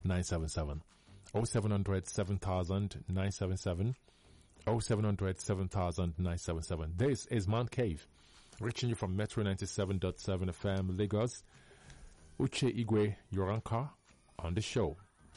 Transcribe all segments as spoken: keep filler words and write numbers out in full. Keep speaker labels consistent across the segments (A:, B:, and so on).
A: nine seven seven. oh seven hundred seven thousand nine seven seven. oh seven hundred seven thousand nine seven seven. This is Man Cave, reaching you from Metro ninety-seven point seven F M, Lagos. Uche Igwe Yoranka on the show.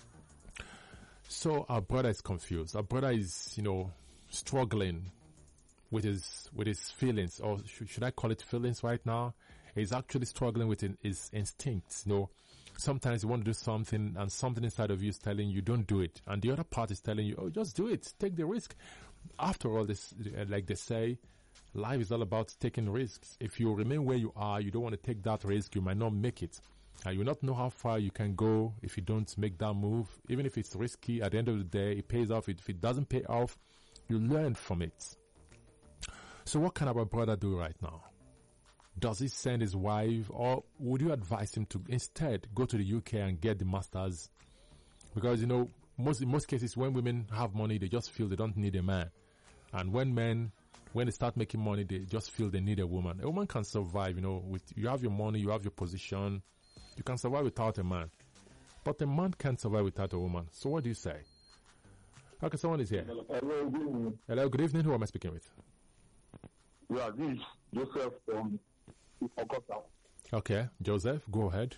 A: So our brother is confused. Our brother is, you know, struggling with his with his feelings, or should, should I call it feelings right now? He's actually struggling with his instincts. You know, sometimes you want to do something and something inside of you is telling you don't do it, and the other part is telling you, oh, just do it, take the risk. After all, this, like they say, life is all about taking risks. If you remain where you are, you don't want to take that risk, you might not make it. And you will not know how far you can go if you don't make that move. Even if it's risky, at the end of the day, it pays off. If it doesn't pay off, you learn from it. So what can our brother do right now? Does he send his wife, or would you advise him to instead go to the U K and get the masters? Because, you know, most in most cases, when women have money, they just feel they don't need a man. And when men, when they start making money, they just feel they need a woman. A woman can survive, you know, with, you have your money, you have your position. You can survive without a man. But a man can't survive without a woman. So what do you say? Okay, someone is here.
B: Hello, good evening.
A: Hello, good evening. Who am I speaking with?
B: Yeah, this is Joseph from Okota.
A: Okay, Joseph, go ahead.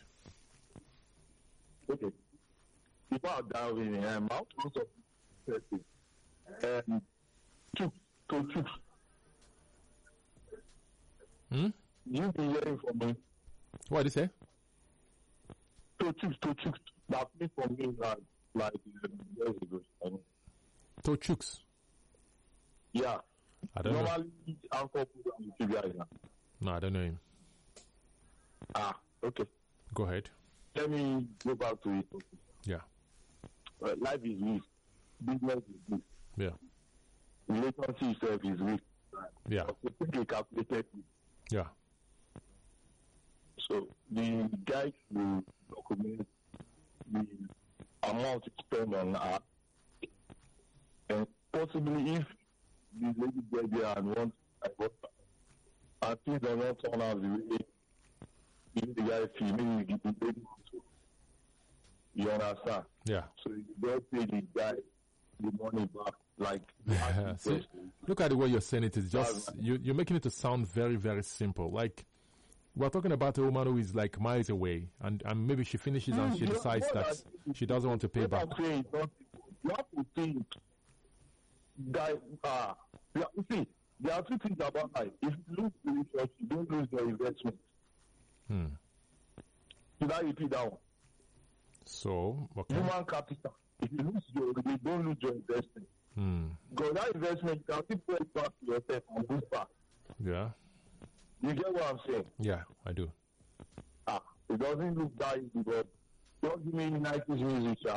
B: Okay. People are down in um, how to also um, chooks, to chooks.
A: Hmm?
B: You be hearing from me.
A: What did you say?
B: To chooks, to chooks. That me from me like, like um, years ago. I mean.
A: To chooks?
B: Yeah.
A: I don't
B: Normally,
A: know.
B: Uncle program with you guys now.
A: No, I don't know him.
B: Ah, okay.
A: Go ahead.
B: Let me go back to it. Okay.
A: Yeah.
B: Uh, life is risk. Business is risk.
A: Yeah.
B: Relationship itself is risk.
A: Yeah.
B: So take a calculated risk.
A: Yeah.
B: So the guy will document the amount you spend on her, and possibly if the lady get there and wants I got and things are not turn out the way the guy feel, maybe the lady wants to. You understand?
A: Yeah.
B: So you don't pay the guy the money back like
A: Yeah. See, look at the way you're saying it. It's just you, you're making it to sound very, very simple. Like we're talking about a woman who is like miles away, and, and maybe she finishes and she decides that she doesn't want to pay back.
B: Saying, you have to think that uh, you see, there are two things about life. If you lose the research, you don't lose your investment.
A: Hmm.
B: Should I repeat that one?
A: So, okay.
B: Human capital. If you lose your, you don't lose your investment.
A: Hmm.
B: Because that investment, you can keep going back to yourself and boost back.
A: Yeah.
B: You get what I'm saying?
A: Yeah, I do.
B: Ah, it doesn't look that easy, but don't give me nineties music, yeah.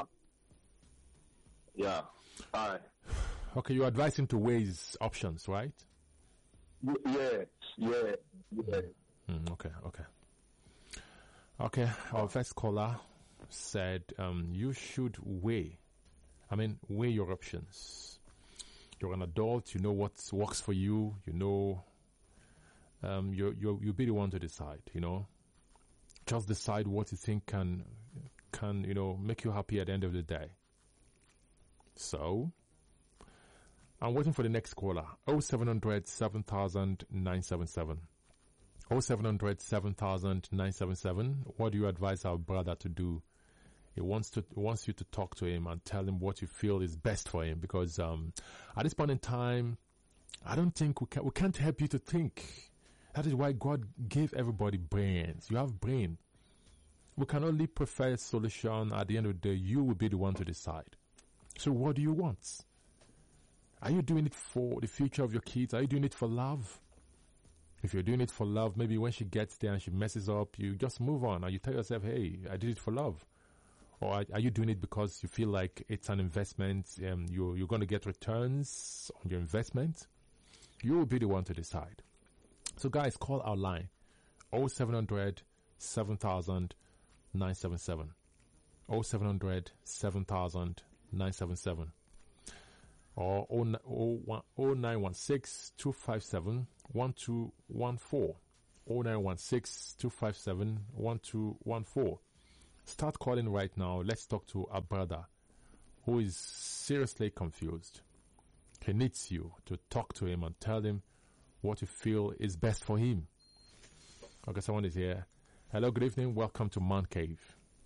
B: Yeah. Alright.
A: Okay, you advise him to weigh his options, right?
B: Yeah, yeah, yeah.
A: Mm, okay, okay. Okay, our first caller said um, you should weigh, I mean, weigh your options. You're an adult, you know what works for you, you know, um, you you you be the one to decide, you know. Just decide what you think can, can, you know, make you happy at the end of the day. So, I'm waiting for the next caller. oh seven hundred seven thousand nine seven seven. oh seven hundred seven thousand nine seven seven. What do you advise our brother to do? He wants to he wants you to talk to him and tell him what you feel is best for him, because um, at this point in time, I don't think we can we can't help you to think. That is why God gave everybody brains. You have brain. We can only prefer a solution. At the end of the day, you will be the one to decide. So what do you want? Are you doing it for the future of your kids? Are you doing it for love? If you're doing it for love, maybe when she gets there and she messes up, you just move on and you tell yourself, hey, I did it for love. Or are, are you doing it because you feel like it's an investment and you're, you're going to get returns on your investment? You will be the one to decide. So guys, call our line oh seven hundred seven thousand nine seven seven. oh seven hundred seven thousand nine seven seven. Or oh nine one six two five seven one two one four. oh nine one six two five seven one two one four. Start calling right now. Let's talk to a brother who is seriously confused. He needs you to talk to him and tell him what you feel is best for him. Okay, someone is here. Hello, good evening. Welcome to Man Cave.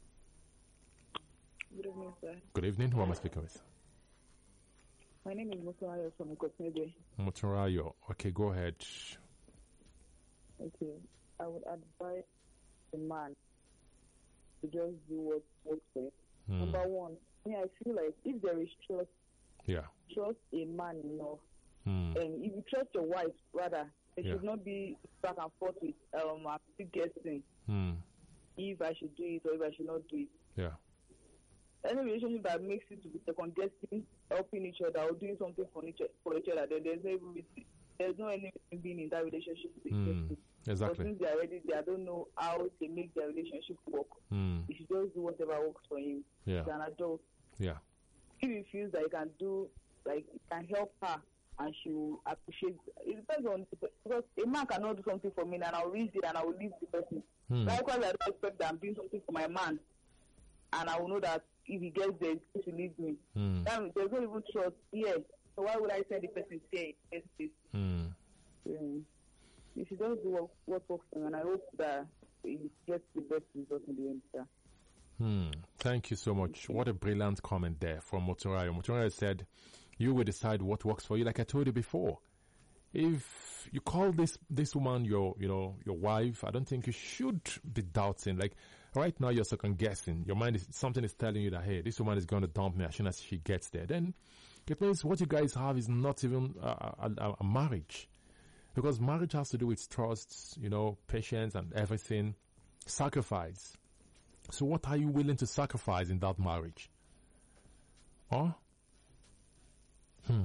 C: Good evening, sir.
A: Good evening. Who am I speaking with?
C: My name is Mutarayo from Ikotmebe.
A: Mutarayo. Okay, go ahead.
C: Okay. I would advise a man to just do what works for him.
A: Hmm.
C: Number one, me, I feel like if there is trust,
A: Yeah.
C: trust a man enough.
A: Hmm.
C: And if you trust your wife, rather, it
A: Yeah.
C: should not be back and forth with um, I'm still guessing
A: Hmm.
C: if I should do it or if I should not do it.
A: Yeah.
C: Any relationship that makes you to be second guessing, helping each other or doing something for each, for each other, then there's no even, there's no anything being in that relationship. With
A: Hmm.
C: But
A: Exactly.
C: since they're already there, I don't know how they make their relationship work.
A: Hmm.
C: You should just do whatever works for him.
A: Yeah.
C: He's an adult.
A: Yeah.
C: If he feels that he can do, like, he can help her and she will appreciate it. Depends on, because a man cannot do something for me and I'll read it and I will leave the person.
A: Hmm.
C: Likewise, I don't expect that I'm doing something for my man and I will know that if he gets there, he's going to leave me.
A: Hmm.
C: Then there's no even trust here. So why would I send the person stay in this?
A: Hmm.
C: Um, you should just do what, what works for him and I hope that he gets the best result in the end, sir.
A: Hmm. Thank you so much. What a brilliant comment there from Motorayo. Motorayo said, you will decide what works for you. Like I told you before, if you call this this woman your you know your wife, I don't think you should be doubting. Like right now, you're second guessing. Your mind is something is telling you that hey, this woman is going to dump me as soon as she gets there. Then it means what you guys have is not even a, a, a marriage, because marriage has to do with trust, you know, patience and everything, sacrifice. So what are you willing to sacrifice in that marriage? Huh? Hmm.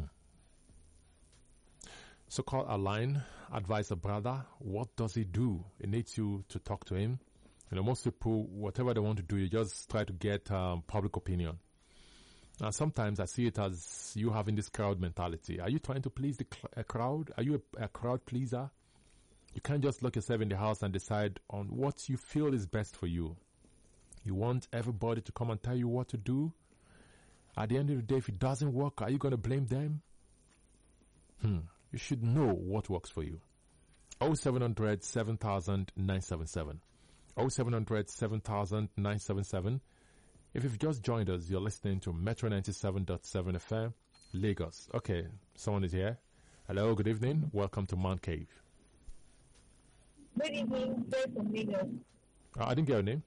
A: So call a line, advise a brother. What does he do? He needs you to talk to him. You know, most people, whatever they want to do, you just try to get um, public opinion. Now, sometimes I see it as you having this crowd mentality. Are you trying to please the cl- a crowd? Are you a, a crowd pleaser? You can't just lock yourself in the house and decide on what you feel is best for you. You want everybody to come and tell you what to do? At the end of the day, if it doesn't work, are you going to blame them? Hmm. You should know what works for you. oh seven hundred, seven thousand, nine seven seven. oh seven hundred, seven thousand, nine seven seven. If you've just joined us, you're listening to Metro ninety-seven point seven F M, Lagos. Okay, someone is here. Hello, good evening. Welcome to Man Cave.
D: Good evening, Joy from Lagos.
A: Uh, I didn't get your name.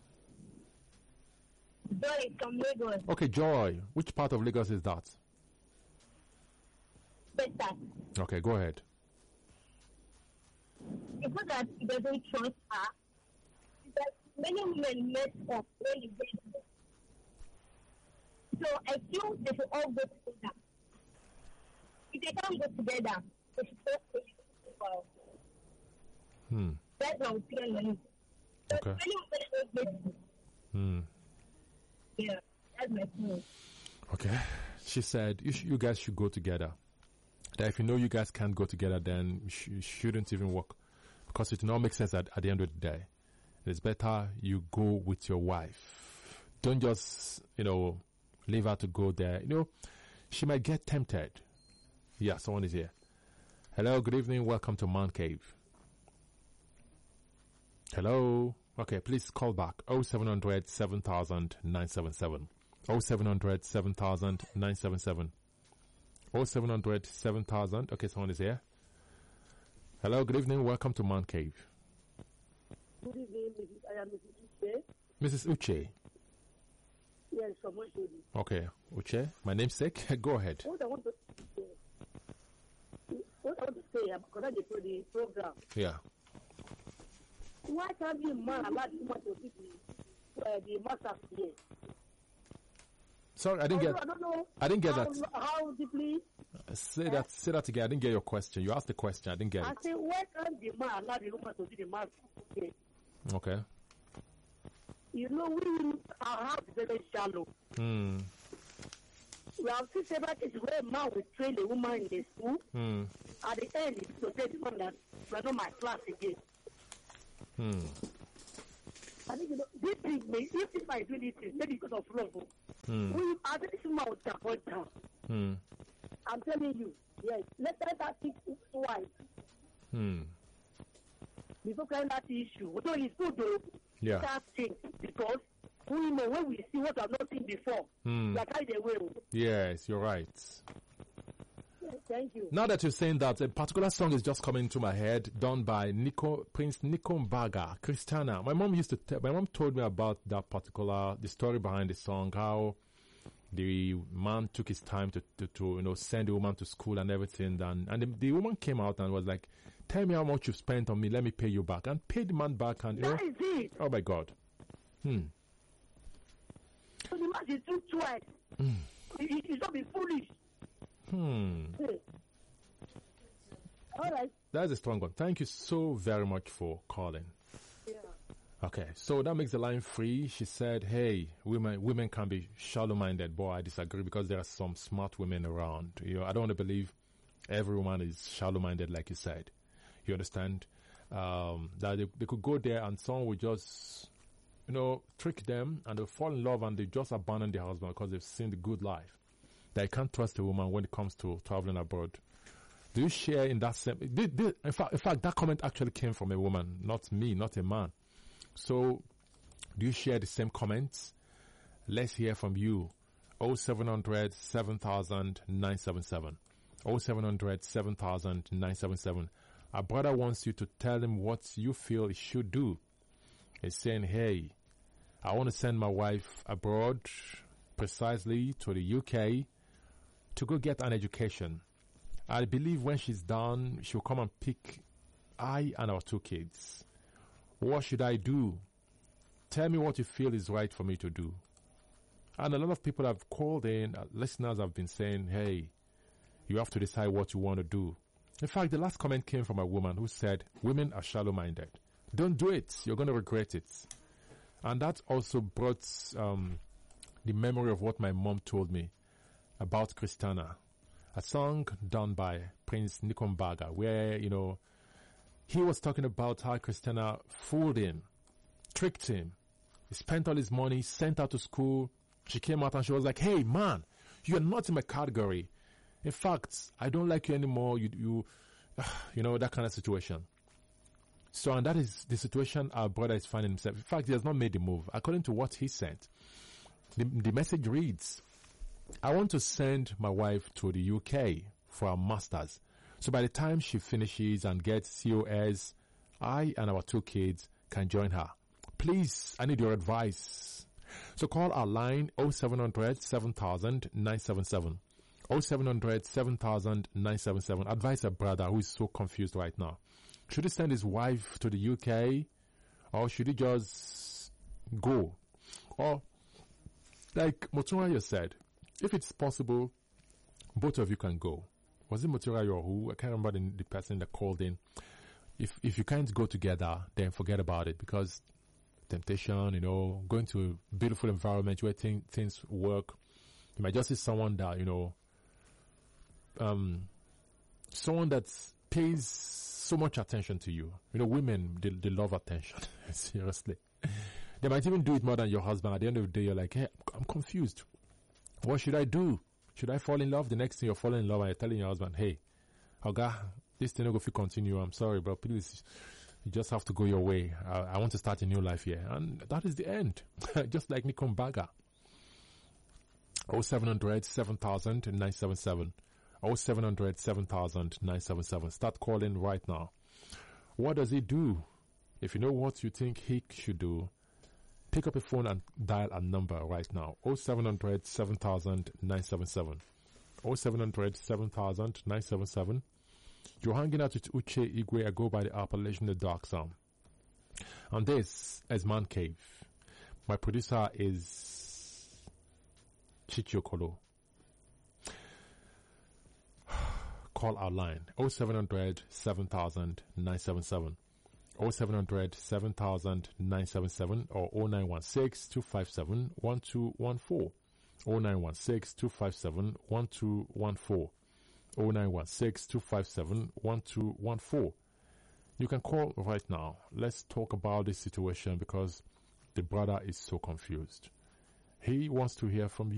D: Joy from Lagos.
A: Okay, Joy. Which part of Lagos is that?
D: Better.
A: Okay, go ahead.
D: It's not that he doesn't trust her. It's that many women mess up when you get them. So I feel they should all go together. If they can't go together, they should both go together.
A: Hmm.
D: That's my opinion on it. So
A: Okay.
D: many women don't get it.
A: Hmm.
D: Yeah, that's my opinion.
A: Okay. She said, you, sh- you guys should go together. That if you know you guys can't go together, then you sh- shouldn't even work. Because it will not make sense at, at the end of the day. It's better you go with your wife. Don't just, you know, leave her to go there. You know, she might get tempted. Yeah, someone is here. Hello, good evening. Welcome to Man Cave. Hello. Okay, please call back. oh seven hundred, seven thousand, nine seven seven. oh seven hundred, seven thousand, nine seven seven. oh seven hundred, seven thousand. Okay, someone is here. Hello, good evening. Welcome to Man Cave.
E: Good evening, Missus I am Missus Uche.
A: Missus Uche.
E: Yes, from Oshodi.
A: Okay, Uche. My namesake. Go ahead.
E: What I want to what I want to say about the, the program.
A: Yeah.
E: Why can't the man allow the woman to see the, uh, the master here?
A: Sorry, I didn't get.
E: I don't know.
A: I didn't get
E: how,
A: that.
E: How deeply?
A: Say that. Say that again. I didn't get your question. You asked the question. I didn't get
E: I
A: it.
E: say, why can't the man allow the woman to see the master here?
A: Okay.
E: You know, we our house is very shallow.
A: Hmm.
E: We have seen several cases where a man will train the woman in the school.
A: Hmm.
E: At the end, it's to tell the woman that you are not my class again.
A: Hmm.
E: I think, you know, this thing, may- if if I do this thing, maybe because of love, oh,
A: Hmm.
E: we, I think this woman will disappoint her.
A: Hmm.
E: I'm telling you, yes. Let let her think twice
A: Hmm.
E: before carrying that issue. Although it's good though,
A: Yeah.
E: that thing, because we know when we see what I've not seen before,
A: Hmm.
E: we are carried away. oh.
A: Yes, you're right.
E: Yes, thank you.
A: Now that you're saying that, a particular song is just coming to my head, done by Nico Prince Nico Mbaga, Christiana. My mom used to tell, my mom told me about that particular, the story behind the song, how the man took his time to, to, to you know, send the woman to school and everything. And, and the, the woman came out and was like, tell me how much you've spent on me, let me pay you back. And paid the man back and, you know,
E: That is it.
A: oh my God. Hmm.
E: So the man is too twice.
A: Mm.
E: He, he, he's not be foolish.
A: Hmm.
E: Hey. All right.
A: That's a strong one. Thank you so very much for calling.
E: Yeah.
A: Okay, so that makes the line free. She said, hey, women women can be shallow-minded. Boy, I disagree because there are some smart women around. You know, I don't want to believe every woman is shallow-minded like you said. You understand? Um, that they, they could go there and someone would just, you know, trick them and they'll fall in love and they just abandon their husband because they've seen the good life. They can't trust a woman when it comes to traveling abroad. Do you share in that same... Did, did, in, fact, in fact, that comment actually came from a woman, not me, not a man. So, do you share the same comments? Let's hear from you. oh seven hundred, seven thousand, nine seven seven. oh seven hundred, seven thousand, nine seven seven. Our brother wants you to tell him what you feel he should do. He's saying, hey, I want to send my wife abroad, precisely to the U K, to go get an education. I believe when she's done, she'll come and pick I and our two kids. What should I do? Tell me what you feel is right for me to do. And a lot of people have called in, uh, listeners have been saying, hey, you have to decide what you want to do. In fact, the last comment came from a woman who said, women are shallow-minded. Don't do it. You're going to regret it. And that also brought um, the memory of what my mom told me about Christiana. A song done by Prince Nikombaga, where, you know, he was talking about how Christiana fooled him, tricked him. He spent all his money, sent her to school. She came out and she was like, hey, man, you are not in my category. In fact, I don't like you anymore. You, you, you know, that kind of situation. So, and that is the situation our brother is finding himself. In fact, he has not made the move. According to what he sent, the, the message reads, I want to send my wife to the U K for her master's. So by the time she finishes and gets C O S, I and our two kids can join her. Please, I need your advice. So call our line oh seven hundred, seven thousand, nine seven seven. oh seven hundred, seven thousand, nine seven seven. Advise a brother who is so confused right now. Should he send his wife to the U K or should he just go? Or, like Motunrayo said, if it's possible, both of you can go. Was it Motunrayo or who? I can't remember the, the person that called in. If if you can't go together, then forget about it because temptation, you know, going to a beautiful environment where thing, things work. You might just see someone that, you know, um, someone that pays so much attention to you. You know, women, they, they love attention. Seriously. They might even do it more than your husband. At the end of the day, you're like, hey, I'm confused. What should I do? Should I fall in love? The next thing you're falling in love and you're telling your husband, hey, Oga, this thing will continue. I'm sorry, but please, you just have to go your way. I, I want to start a new life here. And that is the end. Just like Nikom Baga. oh seven hundred, seven thousand, nine seven seven. oh seven hundred, seven thousand, nine seven seven. Start calling right now. What does he do? If you know what you think he should do, pick up a phone and dial a number right now. oh seven hundred, seven thousand, nine seven seven. oh seven hundred, seven thousand, nine seven seven. You're hanging out with Uche Igwe. I go by the appellation The Dark Sound. And this is Man Cave. My producer is Chichi Okolo. Call our line oh seven hundred, seven thousand, nine seven seven. oh seven hundred, seven thousand, nine seven seven or oh nine one six, two five seven, one two one four. oh nine one six, two five seven, one two one four. oh nine one six, two five seven, one two one four. You can call right now. Let's talk about this situation because The brother is so confused. He wants to hear from you.